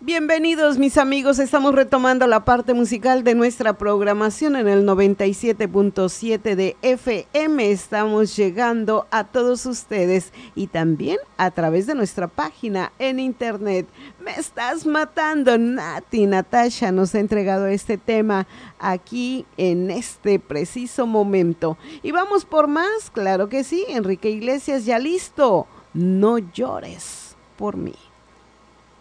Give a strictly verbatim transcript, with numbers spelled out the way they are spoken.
Bienvenidos mis amigos, estamos retomando la parte musical de nuestra programación en el noventa y siete punto siete de F M. Estamos llegando a todos ustedes y también a través de nuestra página en internet. Me estás matando, Nati. Natasha nos ha entregado este tema aquí en este preciso momento. Y vamos por más, claro que sí, Enrique Iglesias ya listo. No llores por mí.